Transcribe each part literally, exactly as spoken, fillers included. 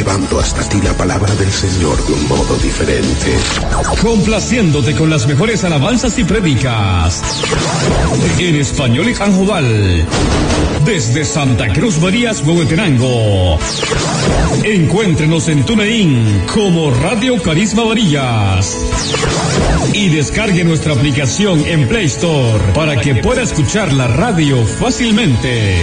llevando hasta ti la palabra del Señor de un modo diferente. Complaciéndote con las mejores alabanzas y prédicas en español y Janjodal. Desde Santa Cruz Marías, Huehuetenango. Encuéntrenos en TuneIn como Radio Carisma Varillas. Y descargue nuestra aplicación en Play Store para que pueda escuchar la radio fácilmente.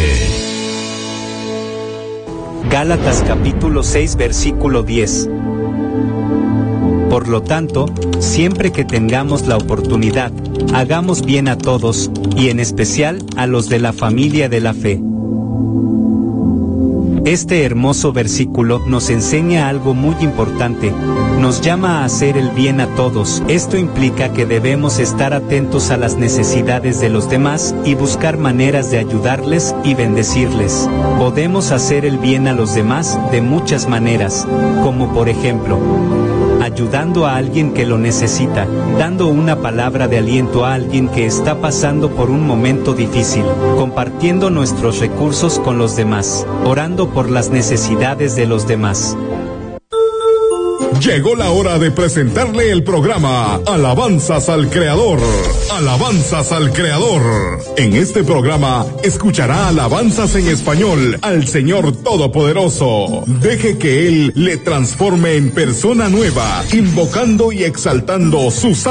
Gálatas capítulo seis versículo diez. Por lo tanto, siempre que tengamos la oportunidad, hagamos bien a todos, y en especial a los de la familia de la fe. Este hermoso versículo nos enseña algo muy importante. Nos llama a hacer el bien a todos. Esto implica que debemos estar atentos a las necesidades de los demás y buscar maneras de ayudarles y bendecirles. Podemos hacer el bien a los demás de muchas maneras, como por ejemplo, ayudando a alguien que lo necesita, dando una palabra de aliento a alguien que está pasando por un momento difícil, compartiendo nuestros recursos con los demás, orando por las necesidades de los demás. Llegó la hora de presentarle el programa Alabanzas al Creador. Alabanzas al Creador. En este programa escuchará alabanzas en español al Señor Todopoderoso. Deje que Él le transforme en persona nueva, invocando y exaltando sus